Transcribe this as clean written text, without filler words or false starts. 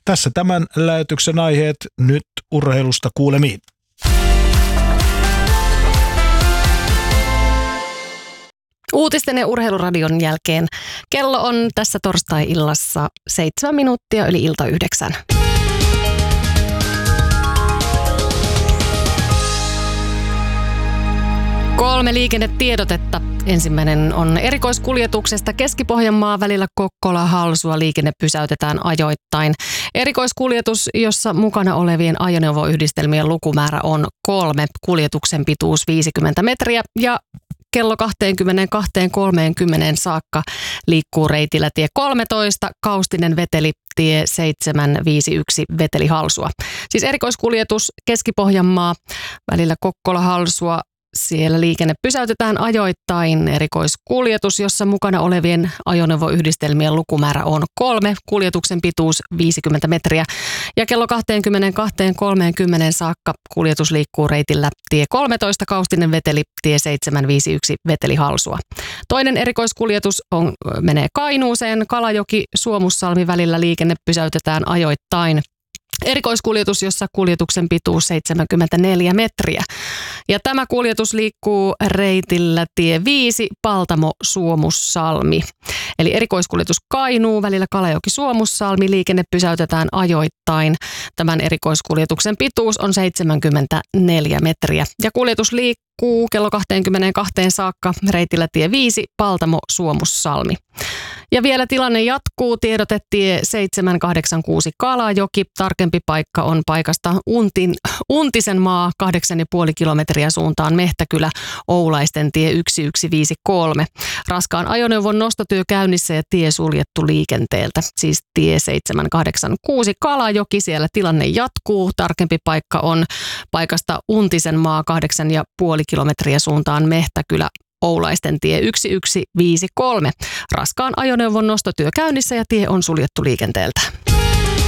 Tässä tämän lähetyksen aiheet, nyt urheilusta kuulemiin. Uutisten ja urheiluradion jälkeen kello on tässä torstai-illassa 7 minuuttia yli ilta 9. Kolme liikennetiedotetta. Ensimmäinen on erikoiskuljetuksesta Keski-Pohjanmaan välillä Kokkola-Halsua. Liikenne pysäytetään ajoittain. Erikoiskuljetus, jossa mukana olevien ajoneuvoyhdistelmien lukumäärä on 3. Kuljetuksen pituus 50 metriä ja kello 22.30 saakka liikkuu reitillä tie 13, Kaustinen Veteli, tie 751 Veteli Halsua. Siis erikoiskuljetus Keski-Pohjanmaa välillä Kokkola-Halsua. Siellä liikenne pysäytetään ajoittain. Erikoiskuljetus, jossa mukana olevien ajoneuvoyhdistelmien lukumäärä on 3. Kuljetuksen pituus 50 metriä. Ja kello 22.30 saakka kuljetus liikkuu reitillä tie 13, Kaustinen Veteli, tie 751 Veteli Halsua. Toinen erikoiskuljetus menee Kainuuseen. Kalajoki Suomussalmi välillä liikenne pysäytetään ajoittain. Erikoiskuljetus, jossa kuljetuksen pituus 74 metriä. Ja tämä kuljetus liikkuu reitillä tie 5, Paltamo Suomussalmi. Eli erikoiskuljetus Kainuu välillä Kalajoki Suomussalmi, liikenne pysäytetään ajoittain. Tämän erikoiskuljetuksen pituus on 74 metriä. Ja kuljetus liikkuu kello 22 saakka reitillä tie 5, Paltamo Suomussalmi. Ja vielä tilanne jatkuu. Tiedotetie 786 Kalajoki. Tarkempi paikka on paikasta Untisenmaa 8,5 kilometriä suuntaan Mehtäkylä, Oulaisten tie 1153. Raskaan ajoneuvon nostotyö käynnissä ja tie suljettu liikenteeltä. Siis tie 786 Kalajoki. Siellä tilanne jatkuu. Tarkempi paikka on paikasta Untisenmaa 8,5 kilometriä suuntaan Mehtäkylä, Oulaisten tie 1153. Raskaan ajoneuvon nostotyö käynnissä ja tie on suljettu liikenteeltä.